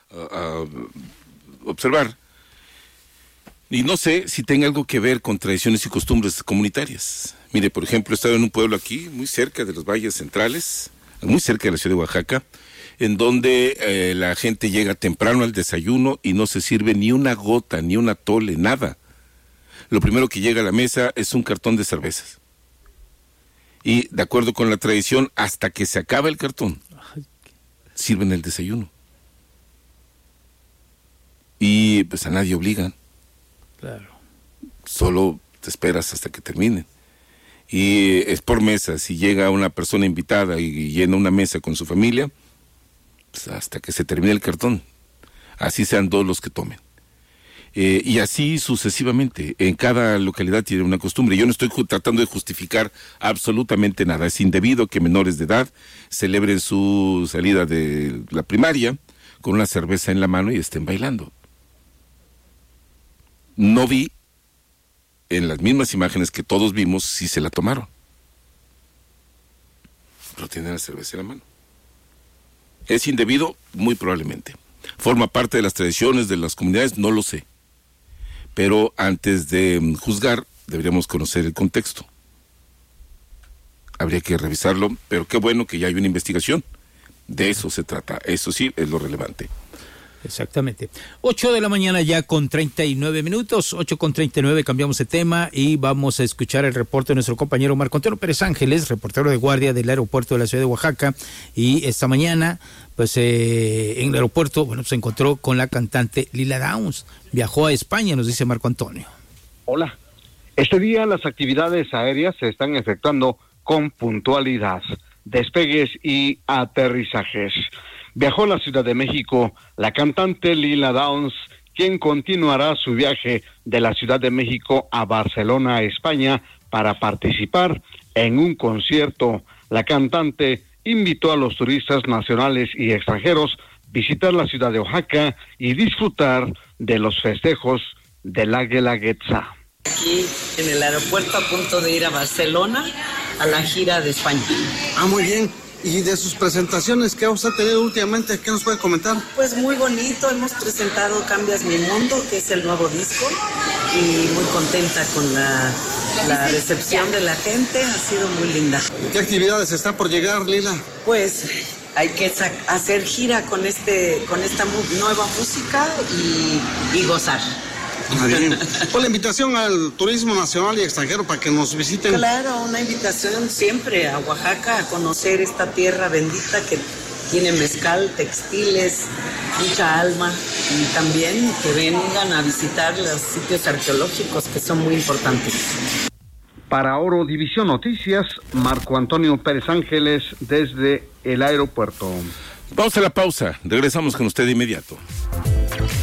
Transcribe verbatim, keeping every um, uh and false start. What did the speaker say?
a, a observar. Y no sé si tenga algo que ver con tradiciones y costumbres comunitarias. Mire, por ejemplo, he estado en un pueblo aquí, muy cerca de los valles centrales, muy cerca de la ciudad de Oaxaca, en donde eh, la gente llega temprano al desayuno y no se sirve ni una gota, ni un atole, nada. Lo primero que llega a la mesa es un cartón de cervezas. Y de acuerdo con la tradición, hasta que se acaba el cartón, sirven el desayuno. Y pues a nadie obligan. Claro. Solo te esperas hasta que terminen. Y es por mesa. Si llega una persona invitada y llena una mesa con su familia, pues hasta que se termine el cartón. Así sean dos los que tomen. Eh, y así sucesivamente. En cada localidad tiene una costumbre. Yo no estoy ju- tratando de justificar absolutamente nada. Es indebido que menores de edad celebren su salida de la primaria con una cerveza en la mano y estén bailando. No vi en las mismas imágenes que todos vimos si se la tomaron. Pero tienen la cerveza en la mano. ¿Es indebido? Muy probablemente. ¿Forma parte de las tradiciones de las comunidades? No lo sé. Pero antes de mm, juzgar, deberíamos conocer el contexto. Habría que revisarlo, pero qué bueno que ya hay una investigación. De eso se trata. Eso sí es lo relevante. Exactamente. ocho de la mañana ya con treinta y nueve minutos, ocho con treinta y nueve, cambiamos de tema y vamos a escuchar el reporte de nuestro compañero Marco Antonio Pérez Ángeles, reportero de guardia del aeropuerto de la ciudad de Oaxaca. Y esta mañana, pues eh, en el aeropuerto, bueno, se encontró con la cantante Lila Downs. Viajó a España, nos dice Marco Antonio. Hola. Este día las actividades aéreas se están efectuando con puntualidad, despegues y aterrizajes. Viajó a la Ciudad de México la cantante Lila Downs, quien continuará su viaje de la Ciudad de México a Barcelona, España, para participar en un concierto. La cantante invitó a los turistas nacionales y extranjeros a visitar la ciudad de Oaxaca y disfrutar de los festejos del Guelaguetza. Aquí en el aeropuerto a punto de ir a Barcelona a la gira de España. Ah, muy bien. Y de sus presentaciones que usted ha tenido últimamente, ¿qué nos puede comentar? Pues muy bonito, hemos presentado Cambias Mi Mundo, que es el nuevo disco, y muy contenta con la, la recepción de la gente, ha sido muy linda. ¿Qué actividades están por llegar, Lila? Pues hay que sa- hacer gira con este con esta mu- nueva música y, y gozar. Ah, bien. Pues la invitación al turismo nacional y extranjero para que nos visiten. Claro, una invitación siempre a Oaxaca a conocer esta tierra bendita que tiene mezcal, textiles, mucha alma, y también que vengan a visitar los sitios arqueológicos que son muy importantes. Para Oro División Noticias, Marco Antonio Pérez Ángeles desde el aeropuerto. Vamos a la pausa. Regresamos con usted de inmediato.